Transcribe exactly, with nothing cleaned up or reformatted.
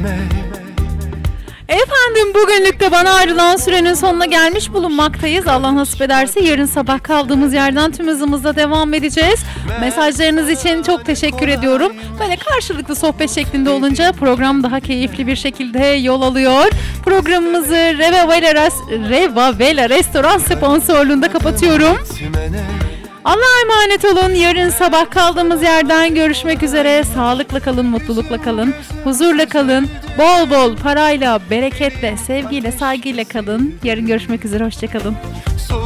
Efendim bugünlük de bana ayrılan sürenin sonuna gelmiş bulunmaktayız. Allah nasip ederse yarın sabah kaldığımız yerden tüm hızımızla devam edeceğiz. Mesajlarınız için çok teşekkür ediyorum. Böyle karşılıklı sohbet şeklinde olunca program daha keyifli bir şekilde yol alıyor. Programımızı Reva Vela, Reva Vela Restoran sponsorluğunda kapatıyorum. Allah'a emanet olun. Yarın sabah kaldığımız yerden görüşmek üzere. Sağlıkla kalın, mutlulukla kalın, huzurla kalın. Bol bol parayla, bereketle, sevgiyle, saygıyla kalın. Yarın görüşmek üzere. Hoşça kalın.